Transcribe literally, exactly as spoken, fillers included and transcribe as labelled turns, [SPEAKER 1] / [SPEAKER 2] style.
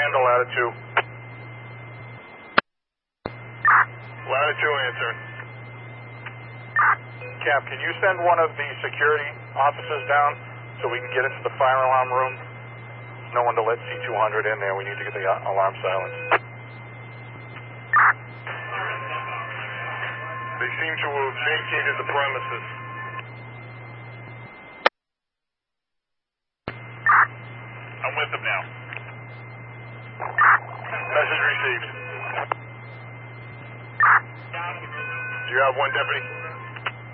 [SPEAKER 1] send to Latitude. Latitude answering. Cap, can you send one of the security officers down so we can get into the fire alarm room? There's no one to let C two hundred in there. We need to get the alarm silenced. They seem to have vacated the premises. I'm with them now. Message received. Do you have one deputy?